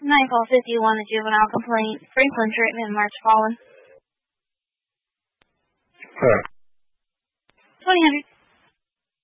9-51, the juvenile complaint. Franklin treatment, March Fallen. Correct. 2000.